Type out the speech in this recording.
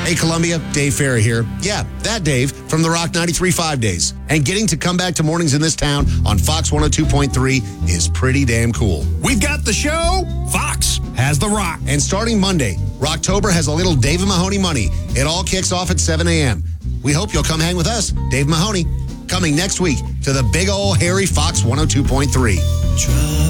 Hey, Columbia, Dave Ferry here. Yeah, that Dave from the Rock 93.5 days. And getting to come back to mornings in this town on Fox 102.3 is pretty damn cool. We've got the show. Fox has the Rock. And starting Monday, Rocktober has a little Dave and Mahoney money. It all kicks off at 7 a.m. We hope you'll come hang with us, Dave Mahoney, coming next week to the big old hairy Fox 102.3.